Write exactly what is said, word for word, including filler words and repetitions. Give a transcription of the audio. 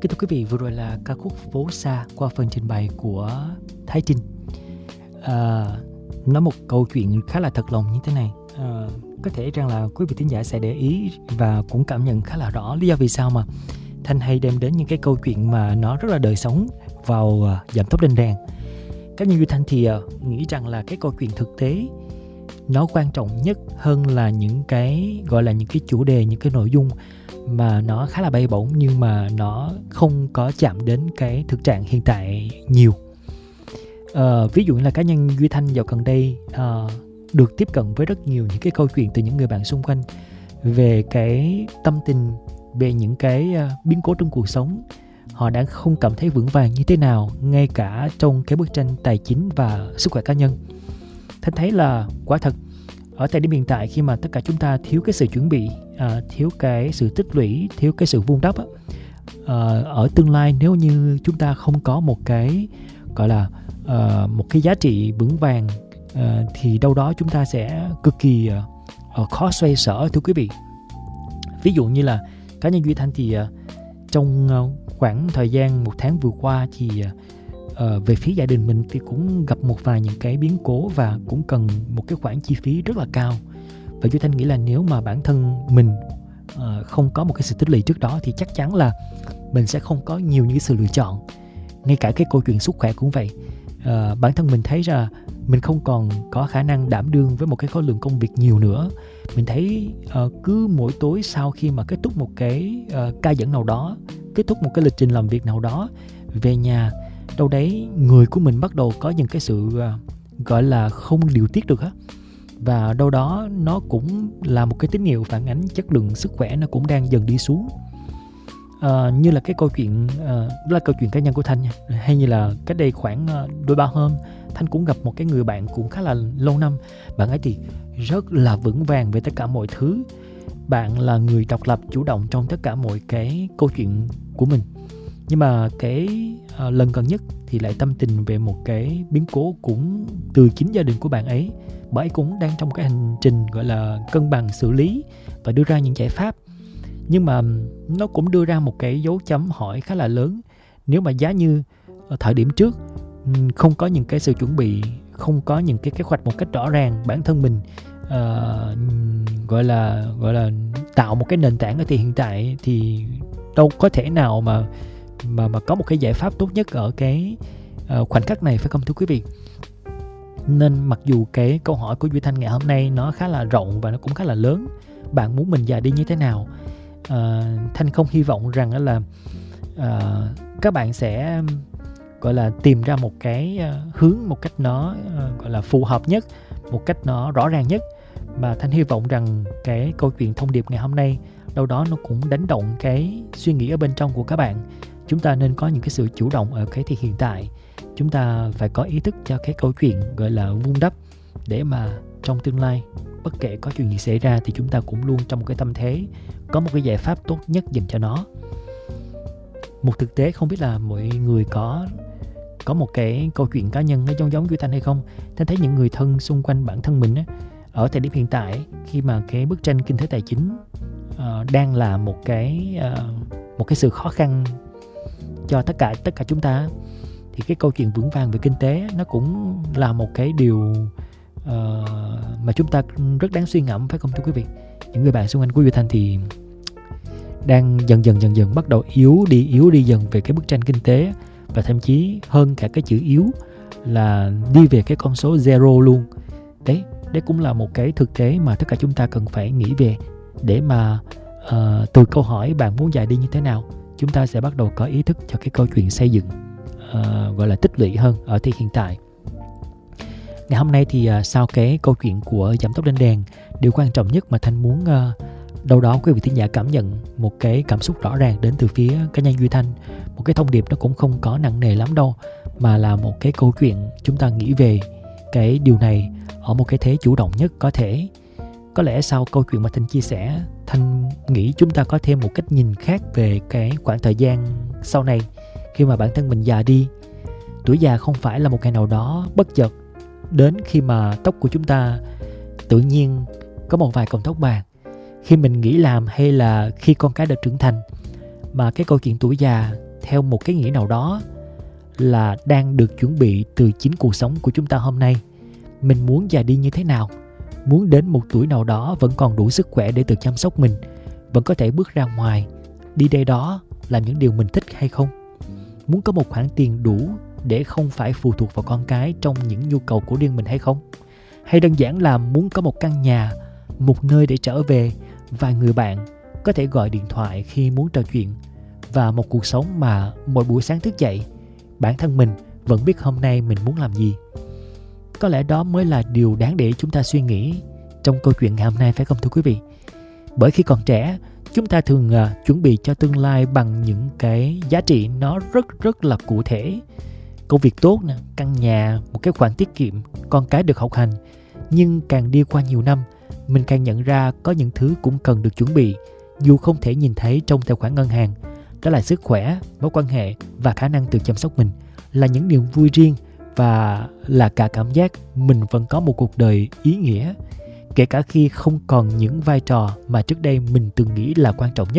Kính thưa quý vị, vừa rồi là ca khúc Phố Xa qua phần trình bày của Thái Trinh. À, nói một câu chuyện khá là thật lòng như thế này. À, có thể rằng là quý vị thính giả sẽ để ý và cũng cảm nhận khá là rõ lý do vì sao mà Thanh hay đem đến những cái câu chuyện mà nó rất là đời sống vào uh, Giảm Tốc Lên Đèn. Cá nhân Duy Thanh thì uh, nghĩ rằng là cái câu chuyện thực tế nó quan trọng nhất hơn là những cái gọi là những cái chủ đề, những cái nội dung mà nó khá là bay bổng nhưng mà nó không có chạm đến cái thực trạng hiện tại nhiều. Uh, ví dụ như là cá nhân Duy Thanh dạo gần đây uh, được tiếp cận với rất nhiều những cái câu chuyện từ những người bạn xung quanh về cái tâm tình, về những cái uh, biến cố trong cuộc sống. Họ đã không cảm thấy vững vàng như thế nào, ngay cả trong cái bức tranh tài chính và sức khỏe cá nhân. Thanh thấy là quả thật ở thời điểm hiện tại, khi mà tất cả chúng ta thiếu cái sự chuẩn bị, à, thiếu cái sự tích lũy, thiếu cái sự vun đắp á, à, ở tương lai nếu như chúng ta không có một cái gọi là à, một cái giá trị vững vàng, à, thì đâu đó chúng ta sẽ cực kỳ à, khó xoay sở, thưa quý vị. Ví dụ như là cá nhân Duy Thanh thì à, trong à, khoảng thời gian một tháng vừa qua thì à, Uh, về phía gia đình mình thì cũng gặp một vài những cái biến cố và cũng cần một cái khoản chi phí rất là cao. Và Duy Thanh nghĩ là nếu mà bản thân mình uh, không có một cái sự tích lũy trước đó thì chắc chắn là mình sẽ không có nhiều những cái sự lựa chọn. Ngay cả cái câu chuyện sức khỏe cũng vậy. Uh, bản thân mình thấy ra mình không còn có khả năng đảm đương với một cái khối lượng công việc nhiều nữa. Mình thấy uh, cứ mỗi tối sau khi mà kết thúc một cái uh, ca dẫn nào đó, kết thúc một cái lịch trình làm việc nào đó, về nhà đâu đấy người của mình bắt đầu có những cái sự uh, gọi là không điều tiết được á, và đâu đó nó cũng là một cái tín hiệu phản ánh chất lượng sức khỏe nó cũng đang dần đi xuống. Uh, như là cái câu chuyện uh, đó là câu chuyện cá nhân của Thanh nha. Hay như là cách đây khoảng uh, đôi ba hôm Thanh cũng gặp một cái người bạn cũng khá là lâu năm. Bạn ấy thì rất là vững vàng về tất cả mọi thứ. Bạn là người độc lập, chủ động trong tất cả mọi cái câu chuyện của mình. Nhưng mà cái uh, lần gần nhất thì lại tâm tình về một cái biến cố cũng từ chính gia đình của bạn ấy. Bạn ấy cũng đang trong cái hành trình gọi là cân bằng, xử lý và đưa ra những giải pháp. Nhưng mà nó cũng đưa ra một cái dấu chấm hỏi khá là lớn. Nếu mà giá như ở thời điểm trước không có những cái sự chuẩn bị, không có những cái kế hoạch một cách rõ ràng, bản thân mình uh, gọi là gọi là tạo một cái nền tảng ở thì hiện tại thì đâu có thể nào mà mà mà có một cái giải pháp tốt nhất ở cái uh, khoảnh khắc này, phải không thưa quý vị? Nên mặc dù cái câu hỏi của Duy Thanh ngày hôm nay nó khá là rộng và nó cũng khá là lớn, bạn muốn mình già đi như thế nào, uh, Thanh không hy vọng rằng là uh, các bạn sẽ gọi là tìm ra một cái uh, hướng một cách nó uh, gọi là phù hợp nhất, một cách nó rõ ràng nhất, mà Thanh hy vọng rằng cái câu chuyện thông điệp ngày hôm nay đâu đó nó cũng đánh động cái suy nghĩ ở bên trong của các bạn. Chúng ta nên có những cái sự chủ động ở cái thì hiện tại. Chúng ta phải có ý thức cho cái câu chuyện gọi là vun đắp, để mà trong tương lai bất kể có chuyện gì xảy ra thì chúng ta cũng luôn trong một cái tâm thế có một cái giải pháp tốt nhất dành cho nó. Một thực tế không biết là mọi người có có một cái câu chuyện cá nhân nó giống giống với Thanh hay không. Thanh thấy những người thân xung quanh bản thân mình á, ở thời điểm hiện tại khi mà cái bức tranh kinh tế tài chính uh, đang là một cái uh, một cái sự khó khăn cho tất cả tất cả chúng ta, thì cái câu chuyện vững vàng về kinh tế nó cũng là một cái điều uh, mà chúng ta rất đáng suy ngẫm, phải không thưa quý vị? Những người bạn xung quanh của Duy Thanh thì đang dần dần dần dần bắt đầu yếu đi yếu đi dần về cái bức tranh kinh tế, và thậm chí hơn cả cái chữ yếu là đi về cái con số zero luôn. Đấy, đấy cũng là một cái thực tế mà tất cả chúng ta cần phải nghĩ về, để mà uh, từ câu hỏi bạn muốn già đi như thế nào, chúng ta sẽ bắt đầu có ý thức cho cái câu chuyện xây dựng uh, gọi là tích lũy hơn ở thì hiện tại. Ngày hôm nay thì uh, sau cái câu chuyện của Giảm Tốc Lên Đèn, điều quan trọng nhất mà Thanh muốn uh, đâu đó quý vị thính giả cảm nhận một cái cảm xúc rõ ràng đến từ phía cá nhân Duy Thanh. Một cái thông điệp nó cũng không có nặng nề lắm đâu, mà là một cái câu chuyện chúng ta nghĩ về cái điều này ở một cái thế chủ động nhất có thể. Có lẽ sau câu chuyện mà Thanh chia sẻ, Thanh nghĩ chúng ta có thêm một cách nhìn khác về cái khoảng thời gian sau này khi mà bản thân mình già đi. Tuổi già không phải là một ngày nào đó bất chợt đến khi mà tóc của chúng ta tự nhiên có một vài cọng tóc bạc, khi mình nghỉ làm hay là khi con cái đã trưởng thành, mà cái câu chuyện tuổi già theo một cái nghĩa nào đó là đang được chuẩn bị từ chính cuộc sống của chúng ta hôm nay. Mình muốn già đi như thế nào? Muốn đến một tuổi nào đó vẫn còn đủ sức khỏe để tự chăm sóc mình, vẫn có thể bước ra ngoài, đi đây đó, làm những điều mình thích hay không? Muốn có một khoản tiền đủ để không phải phụ thuộc vào con cái trong những nhu cầu của riêng mình hay không? Hay đơn giản là muốn có một căn nhà, một nơi để trở về, vài người bạn có thể gọi điện thoại khi muốn trò chuyện, và một cuộc sống mà mỗi buổi sáng thức dậy, bản thân mình vẫn biết hôm nay mình muốn làm gì. Có lẽ đó mới là điều đáng để chúng ta suy nghĩ trong câu chuyện ngày hôm nay, phải không thưa quý vị? Bởi khi còn trẻ, chúng ta thường uh, chuẩn bị cho tương lai bằng những cái giá trị nó rất rất là cụ thể. Công việc tốt, nè, căn nhà, một cái khoản tiết kiệm, con cái được học hành. Nhưng càng đi qua nhiều năm, mình càng nhận ra có những thứ cũng cần được chuẩn bị, dù không thể nhìn thấy trong tài khoản ngân hàng. Đó là sức khỏe, mối quan hệ và khả năng tự chăm sóc mình, là những niềm vui riêng và là cả cảm giác mình vẫn có một cuộc đời ý nghĩa, kể cả khi không còn những vai trò mà trước đây mình từng nghĩ là quan trọng nhất.